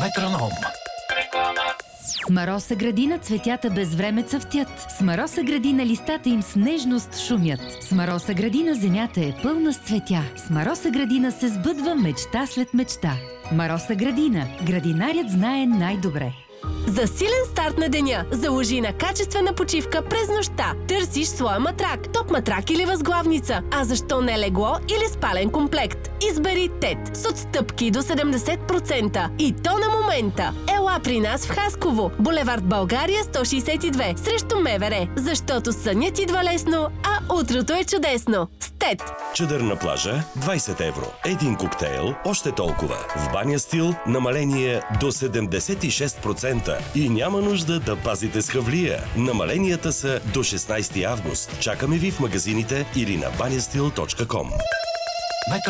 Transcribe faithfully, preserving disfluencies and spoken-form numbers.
Метроном. С Мароса градина цветята без време цъфтят. С Мароса градина листата им с нежност шумят. С Мароса градина земята е пълна с цветя. С Мароса градина се сбъдва мечта след мечта. Мароса градина. Градинарят знае най-добре. За силен старт на деня, заложи на качествена почивка през нощта. Търсиш своя матрак, топ матрак или възглавница. А защо не легло или спален комплект? Избери ТЕТ с отстъпки до седемдесет процента. И то на момента. Ела при нас в Хасково, булевард България сто шейсет и две, срещу МВР. Защото сънят идва лесно, а утрото е чудесно. С ТЕТ. Чадър на плажа двайсет евро. Един коктейл още толкова. В Баня Стил намаление до седемдесет и шест процента. И няма нужда да пазите с хавлия. Намаленията са до шестнайсети август. Чакаме ви в магазините или на баня стил точка ком.